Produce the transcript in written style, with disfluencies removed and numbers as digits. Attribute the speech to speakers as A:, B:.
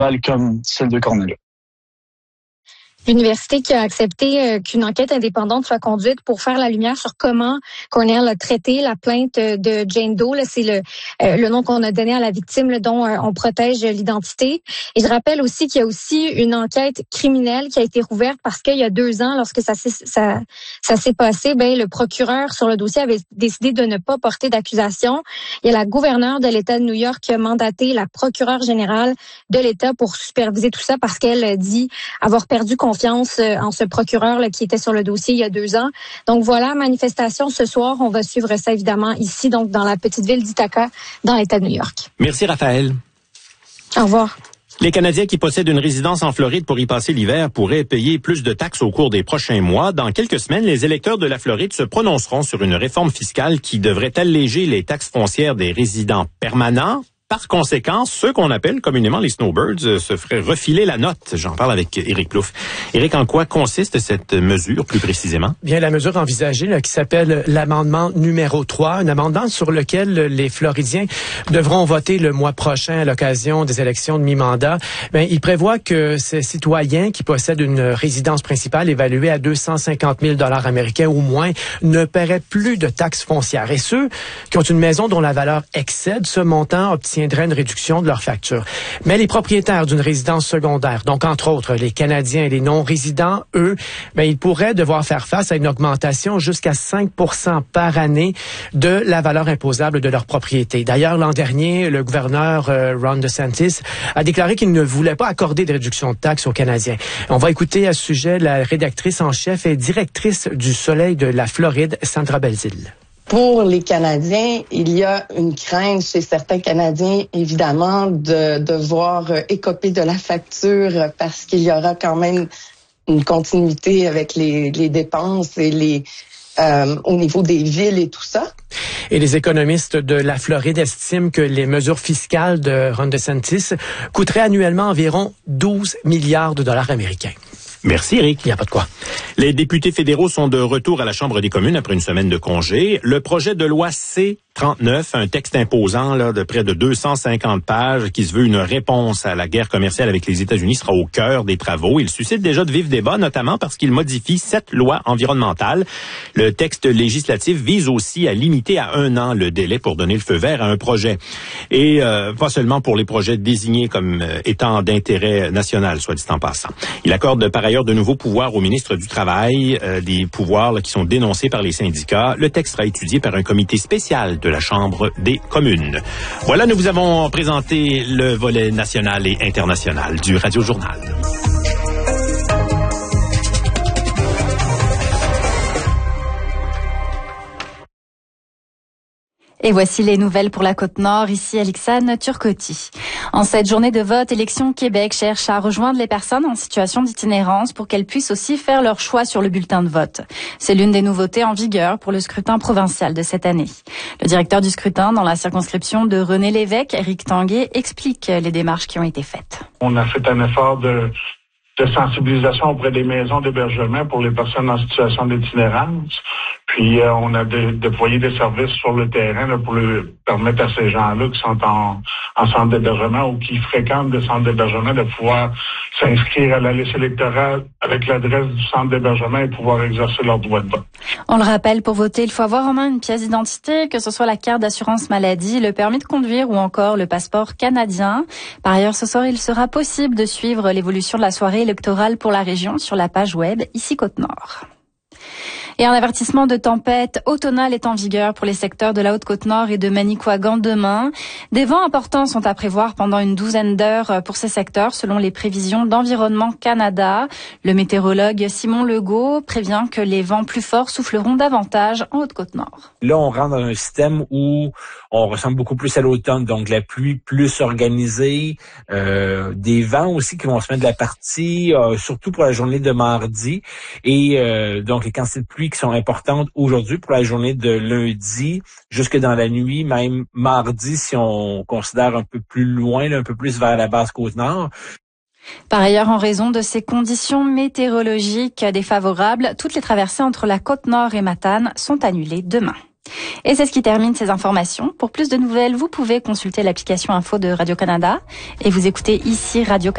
A: comme celle de Cornell.
B: L'université qui a accepté qu'une enquête indépendante soit conduite pour faire la lumière sur comment Cornell a traité la plainte de Jane Doe. Là, c'est le nom qu'on a donné à la victime, là, dont on protège l'identité. Et je rappelle aussi qu'il y a aussi une enquête criminelle qui a été rouverte parce qu'il y a 2 ans, lorsque ça s'est passé, le procureur sur le dossier avait décidé de ne pas porter d'accusation. Il y a la gouverneure de l'État de New York qui a mandaté la procureure générale de l'État pour superviser tout ça parce qu'elle dit avoir perdu confiance en ce procureur là, qui était sur le dossier il y a 2 ans. Donc voilà, manifestation ce soir. On va suivre ça évidemment ici, donc dans la petite ville d'Ithaca, dans l'État de New York.
C: Merci Raphaël.
B: Au revoir.
C: Les Canadiens qui possèdent une résidence en Floride pour y passer l'hiver pourraient payer plus de taxes au cours des prochains mois. Dans quelques semaines, les électeurs de la Floride se prononceront sur une réforme fiscale qui devrait alléger les taxes foncières des résidents permanents. Par conséquent, ceux qu'on appelle communément les snowbirds se feraient refiler la note. J'en parle avec Éric Plouffe. Éric, en quoi consiste cette mesure plus précisément?
D: Bien, la mesure envisagée là, qui s'appelle l'amendement numéro 3, un amendement sur lequel les Floridiens devront voter le mois prochain à l'occasion des élections de mi-mandat. Bien, il prévoit que ces citoyens qui possèdent une résidence principale évaluée à 250 000 $ américains ou moins ne paieraient plus de taxes foncières. Et ceux qui ont une maison dont la valeur excède ce montant obtiendraient une réduction de leur facture. Mais les propriétaires d'une résidence secondaire, donc entre autres les Canadiens et les non-résidents, eux, ils pourraient devoir faire face à une augmentation jusqu'à 5 % par année de la valeur imposable de leur propriété. D'ailleurs, l'an dernier, le gouverneur Ron DeSantis a déclaré qu'il ne voulait pas accorder de réduction de taxes aux Canadiens. On va écouter à ce sujet la rédactrice en chef et directrice du Soleil de la Floride, Sandra Belzile.
E: Pour les Canadiens, il y a une crainte chez certains Canadiens, évidemment, de devoir écoper de la facture parce qu'il y aura quand même une continuité avec les dépenses et au niveau des villes et tout ça.
D: Et les économistes de la Floride estiment que les mesures fiscales de Ron DeSantis coûteraient annuellement environ 12 milliards de dollars américains.
C: Merci, Éric.
D: Il n'y a pas de quoi.
C: Les députés fédéraux sont de retour à la Chambre des communes après une semaine de congé. Le projet de loi C-39, un texte imposant là, de près de 250 pages qui se veut une réponse à la guerre commerciale avec les États-Unis, sera au cœur des travaux. Il suscite déjà de vifs débats, notamment parce qu'il modifie 7 lois environnementales. Le texte législatif vise aussi à limiter à 1 an le délai pour donner le feu vert à un projet. Et pas seulement pour les projets désignés comme étant d'intérêt national, soit dit en passant. Il accorde par ailleurs de nouveaux pouvoirs au ministre du Travail, des pouvoirs là, qui sont dénoncés par les syndicats. Le texte sera étudié par un comité spécial de la Chambre des communes. Voilà, nous vous avons présenté le volet national et international du Radio Journal.
F: Et voici les nouvelles pour la Côte-Nord, ici Alixane Turcotti. En cette journée de vote, Élections Québec cherche à rejoindre les personnes en situation d'itinérance pour qu'elles puissent aussi faire leur choix sur le bulletin de vote. C'est l'une des nouveautés en vigueur pour le scrutin provincial de cette année. Le directeur du scrutin dans la circonscription de René-Lévesque, Éric Tanguay, explique les démarches qui ont été faites.
G: On a fait un effort de sensibilisation auprès des maisons d'hébergement pour les personnes en situation d'itinérance. Puis on a déployé des services sur le terrain là, pour permettre à ces gens-là qui sont en centre d'hébergement ou qui fréquentent des centres d'hébergement de pouvoir s'inscrire à la liste électorale avec l'adresse du centre d'hébergement et pouvoir exercer leur droit de vote.
F: On le rappelle, pour voter, il faut avoir en main une pièce d'identité, que ce soit la carte d'assurance maladie, le permis de conduire ou encore le passeport canadien. Par ailleurs, ce soir, il sera possible de suivre l'évolution de la soirée électorale pour la région sur la page web ici Côte-Nord. Et un avertissement de tempête automnale est en vigueur pour les secteurs de la Haute-Côte-Nord et de Manicouagan demain. Des vents importants sont à prévoir pendant une douzaine d'heures pour ces secteurs, selon les prévisions d'Environnement Canada. Le météorologue Simon Legault prévient que les vents plus forts souffleront davantage en Haute-Côte-Nord.
H: Là, on rentre dans un système où on ressemble beaucoup plus à l'automne, donc la pluie plus organisée, des vents aussi qui vont se mettre de la partie, surtout pour la journée de mardi, et donc les quantités de pluie qui sont importantes aujourd'hui pour la journée de lundi, jusque dans la nuit, même mardi si on considère un peu plus loin, là, un peu plus vers la basse Côte-Nord.
F: Par ailleurs, en raison de ces conditions météorologiques défavorables, toutes les traversées entre la Côte-Nord et Matane sont annulées demain. Et c'est ce qui termine ces informations. Pour plus de nouvelles, vous pouvez consulter l'application info de Radio-Canada et vous écoutez ici Radio-Canada.